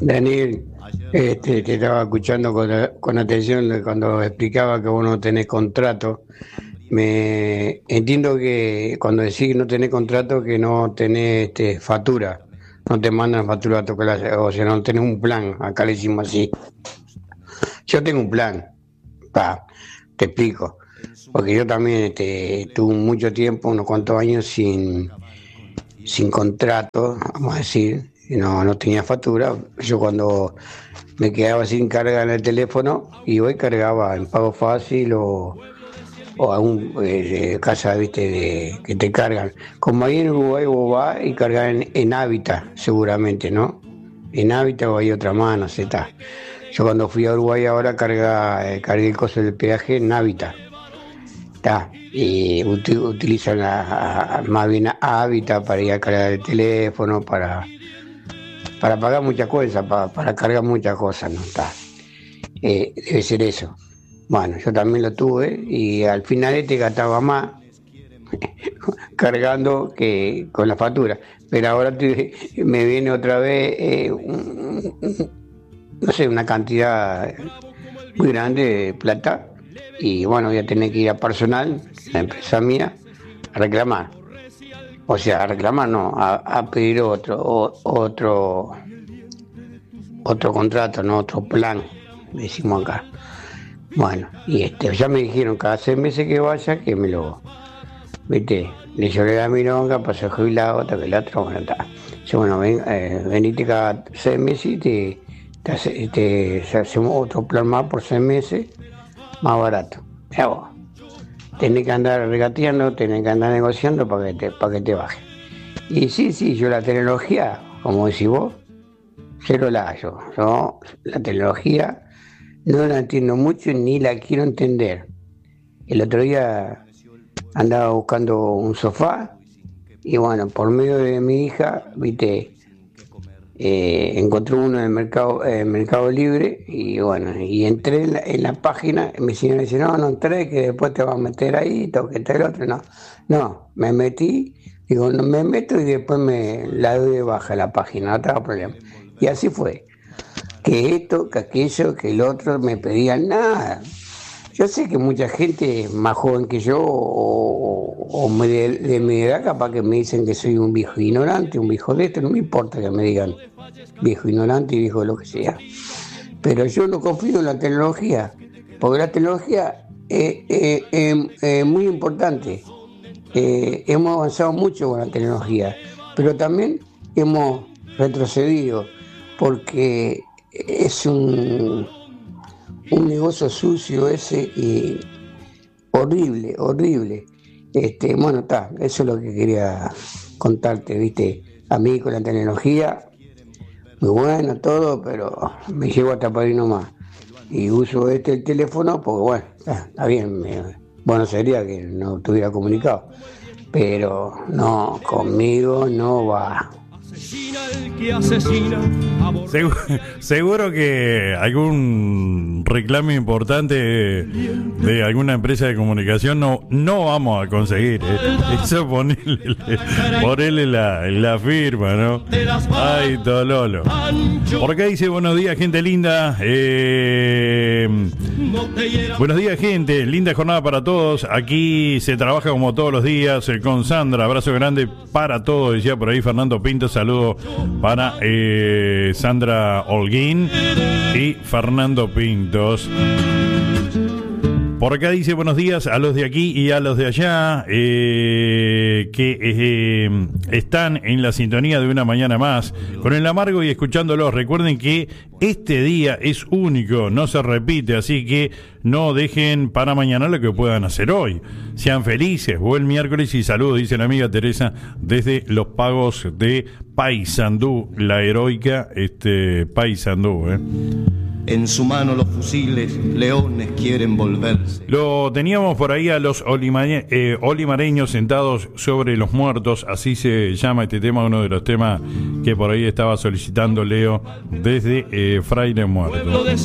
Daniel, te estaba escuchando con atención cuando explicaba que vos no tenés contrato. Me entiendo que cuando decís que no tenés contrato, que no tenés factura, no te mandan factura a tu clase, o sea, no tenés un plan, acá le decimos así. Yo tengo un plan, te explico, porque yo también tuve mucho tiempo, unos cuantos años sin contrato, vamos a decir, y no tenía factura. Yo cuando me quedaba sin carga en el teléfono, iba y cargaba en Pago Fácil o a un casa, viste, que te cargan. Como ahí en Uruguay vos vas y cargas en Hábitat, seguramente, ¿no? En Hábitat o hay otra más, no sé, está. Yo cuando fui a Uruguay ahora cargué el costo del peaje en Hábitat. Está, y utilizan más bien a Hábitat para ir a cargar el teléfono, para pagar muchas cosas, para cargar muchas cosas, ¿no? Está. Debe ser eso. Bueno, yo también lo tuve y al final gastaba más cargando que con la factura. Pero ahora me viene otra vez, no sé, una cantidad muy grande de plata. Y bueno, voy a tener que ir a personal, la empresa mía, a reclamar. O sea, a reclamar no, a pedir otro contrato, no otro plan, decimos acá. Bueno, y ya me dijeron cada 6 meses que vaya, que me lo, viste, le lloré la milonga, pasé jubilado, hasta que el otro, bueno, está. Yo, bueno, venite cada 6 meses y hacemos otro plan más por 6 meses, más barato. Ya vos, tenés que andar regateando, tenés que andar negociando para que te baje. Y sí, yo la tecnología, como decís vos, cero la hallo. Yo la tecnología no la entiendo mucho ni la quiero entender. El otro día andaba buscando un sofá y bueno, por medio de mi hija, viste, encontré uno en el Mercado Libre y bueno, y entré en la página, mi señora dice, no entré, que después te vas a meter ahí, que está el otro, no, me metí, digo, no me meto y después me la doy de baja la página, no tengo problema. Y así fue, que esto, que aquello, que el otro, me pedían nada. Yo sé que mucha gente más joven que yo o de mi edad capaz que me dicen que soy un viejo ignorante, un viejo de esto, no me importa que me digan viejo ignorante y viejo de lo que sea. Pero yo no confío en la tecnología, porque la tecnología es muy importante. Hemos avanzado mucho con la tecnología, pero también hemos retrocedido, porque es un negocio sucio ese y horrible. Bueno, está, eso es lo que quería contarte, viste, a mí con la tecnología, muy bueno todo, pero me llevo hasta por ahí nomás. Y uso el teléfono porque bueno, está bien, bueno sería que no estuviera comunicado, pero no, conmigo no va. Seguro que algún reclamo importante de alguna empresa de comunicación no vamos a conseguir. Eso ponerle la firma, ¿no? Ay, Tololo. Por acá dice, buenos días, gente linda. Buenos días, gente. Linda jornada para todos. Aquí se trabaja como todos los días con Sandra. Abrazo grande para todos. Decía por ahí Fernando Pinto. Saludo para Sandra Holguín y Fernando Pintos. Por acá dice buenos días a los de aquí y a los de allá que están en la sintonía de una mañana más con el amargo y escuchándolos. Recuerden que este día es único, no se repite, así que no dejen para mañana lo que puedan hacer hoy. Sean felices, buen miércoles y saludos, dice la amiga Teresa desde Los Pagos de Paysandú, la heroica Paysandú. En su mano los fusiles, leones quieren volverse. Lo teníamos por ahí a los olimareños sentados sobre los muertos, así se llama este tema, uno de los temas que por ahí estaba solicitando Leo desde Fraile Muerto.